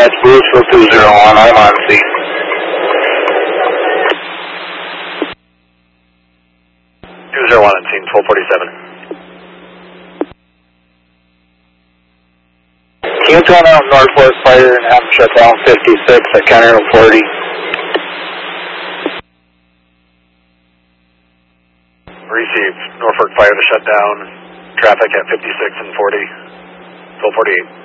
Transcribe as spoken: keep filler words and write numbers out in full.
dispatch, Louisville two zero one, I'm on scene. two zero one on scene, twelve forty-seven. Can you turn out Norfolk Fire and have them shut down fifty-six at County Road forty? Received. Norfolk Fire to shut down traffic at fifty-six and forty, twelve forty-eight.